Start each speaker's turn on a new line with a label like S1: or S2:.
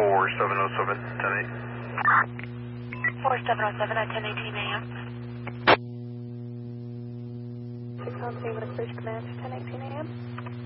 S1: 4707, 10-8.
S2: 4707 at 10:18 a.m.
S3: 6 on St. Louis Bridge Command, 10:18 a.m.